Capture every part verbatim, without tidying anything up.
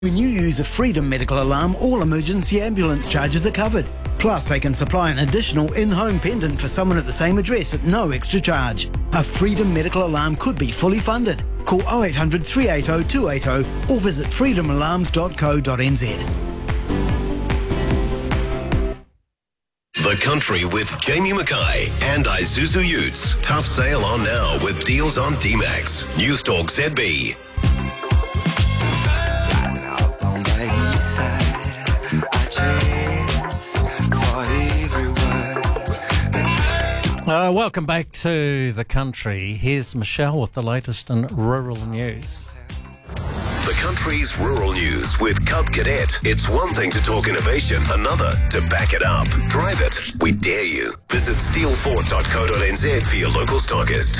When you use a Freedom Medical Alarm, all emergency ambulance charges are covered. Plus, they can supply an additional in-home pendant for someone at the same address at no extra charge. A Freedom Medical Alarm could be fully funded. Call oh eight hundred, three eight oh, two eight oh or visit freedom alarms dot co dot n z. The Country with Jamie Mackay and Isuzu Utes. Tough sale on now with deals on D-Max. Newstalk Z B. Uh, welcome back to The Country. Here's Michelle with the latest in rural news. The Country's rural news with Cub Cadet. It's one thing to talk innovation, another to back it up. Drive it. We dare you. Visit steel fort dot co dot n z for your local stockist.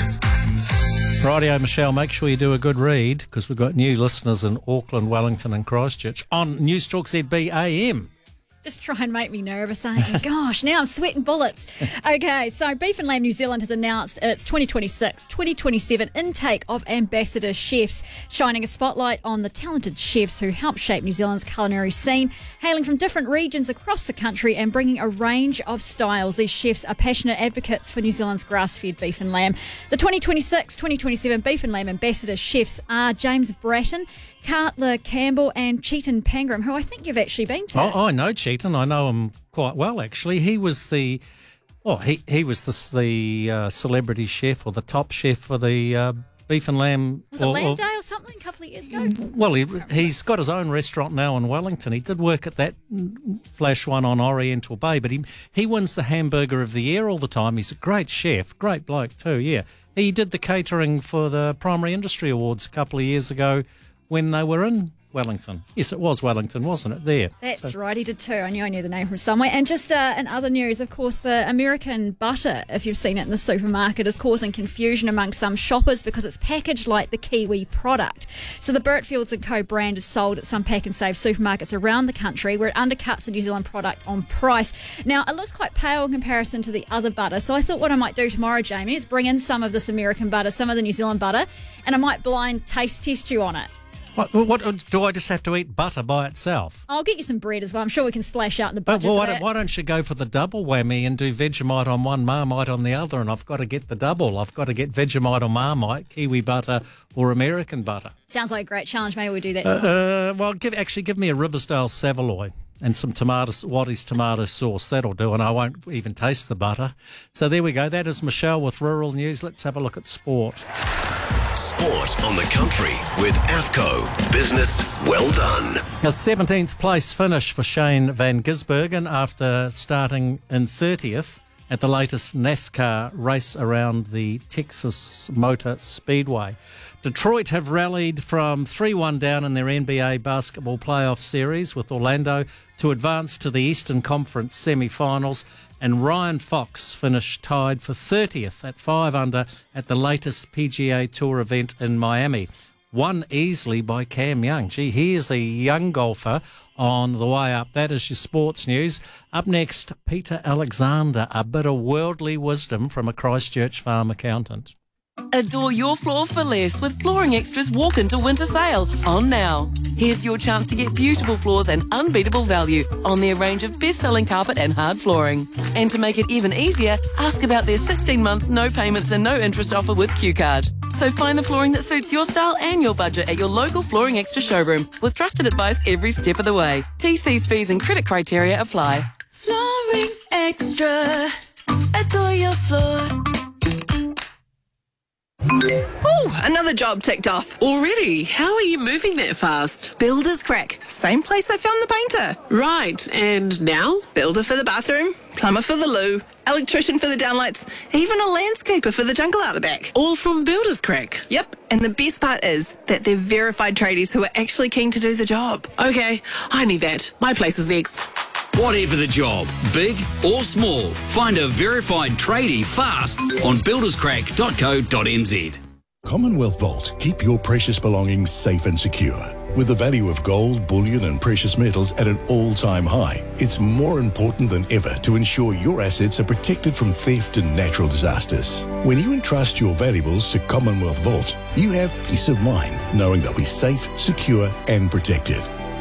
Rightio, Michelle, make sure you do a good read because we've got new listeners in Auckland, Wellington and Christchurch on Newstalk Z B A M. Just try and make me nervous, ain't you? Gosh, now I'm sweating bullets. Okay, so Beef and Lamb New Zealand has announced its twenty twenty-six twenty twenty-seven intake of ambassador chefs, shining a spotlight on the talented chefs who help shape New Zealand's culinary scene, hailing from different regions across the country and bringing a range of styles. These chefs are passionate advocates for New Zealand's grass-fed beef and lamb. The twenty twenty-six twenty twenty-seven Beef and Lamb ambassador chefs are James Bratton, Cartler Campbell and Chetan Pangram, who I think you've actually been to. Oh, I know Chetan. I know him quite well, actually. He was the, oh, he, he was the, the uh, celebrity chef or the top chef for the uh, Beef and Lamb. Was it or, Lamb or, Day or something a couple of years ago? Well, he, he's got his own restaurant now in Wellington. He did work at that flash one on Oriental Bay, but he, he wins the Hamburger of the Year all the time. He's a great chef, great bloke too, yeah. He did the catering for the Primary Industry Awards a couple of years ago when they were in Wellington. Yes, it was Wellington, wasn't it, there? That's so. right, he did too. I knew I knew the name from somewhere. And just uh, in other news, of course, the American butter, if you've seen it in the supermarket, is causing confusion among some shoppers because it's packaged like the Kiwi product. So the Burtfields and Co brand is sold at some pack and save supermarkets around the country where it undercuts the New Zealand product on price. Now, it looks quite pale in comparison to the other butter, so I thought what I might do tomorrow, Jamie, is bring in some of this American butter, some of the New Zealand butter, and I might blind taste test you on it. What, what do I just have to eat butter by itself? I'll get you some bread as well. I'm sure we can splash out in the budget. Well, why, for don't, that. why don't you go for the double whammy and do Vegemite on one, Marmite on the other? And I've got to get the double. I've got to get Vegemite or Marmite, Kiwi butter or American butter. Sounds like a great challenge. Maybe we do that. Uh, uh, well, give, actually, give me a Riversdale Savoy and some tomato, Waddy's tomato sauce. That'll do, and I won't even taste the butter. So there we go. That is Michelle with Rural News. Let's have a look at sport. Sport on the Country with AFCO. Business well done. A seventeenth place finish for Shane Van Gisbergen after starting in thirtieth at the latest NASCAR race around the Texas Motor Speedway. Detroit have rallied from three one down in their N B A basketball playoff series with Orlando to advance to the Eastern Conference semi-finals, and Ryan Fox finished tied for thirtieth at five under at the latest P G A Tour event in Miami. Won easily by Cam Young. Gee, here's a young golfer on the way up. That is your sports news. Up next, Peter Alexander, a bit of worldly wisdom from a Christchurch farm accountant. Adore your floor for less with Flooring Extra's Walk Into Winter Sale on now. Here's your chance to get beautiful floors and unbeatable value on their range of best-selling carpet and hard flooring. And to make it even easier, ask about their sixteen months no payments and no interest offer with Q Card. So find the flooring that suits your style and your budget at your local Flooring Extra showroom with trusted advice every step of the way. T Cs, fees and credit criteria apply. Flooring Extra. Adore your floor. Ooh, another job ticked off. Already? How are you moving that fast? Builder's Crack. Same place I found the painter. Right, and now? Builder for the bathroom, plumber for the loo, electrician for the downlights, even a landscaper for the jungle out the back. All from Builder's Crack? Yep, and the best part is that they're verified tradies who are actually keen to do the job. Okay, I need that. My place is next. Whatever the job, big or small, find a verified tradie fast on builders crack dot co dot n z. Commonwealth Vault. Keep your precious belongings safe and secure. With the value of gold, bullion and precious metals at an all-time high, it's more important than ever to ensure your assets are protected from theft and natural disasters. When you entrust your valuables to Commonwealth Vault, you have peace of mind knowing they'll be safe, secure and protected.